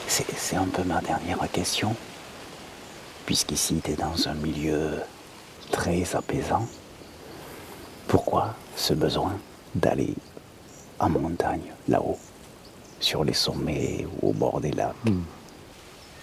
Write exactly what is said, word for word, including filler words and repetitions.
C'est, c'est un peu ma dernière question. Puisqu'ici, tu es dans un milieu très apaisant, pourquoi ce besoin d'aller en montagne, là-haut, sur les sommets ou au bord des lacs?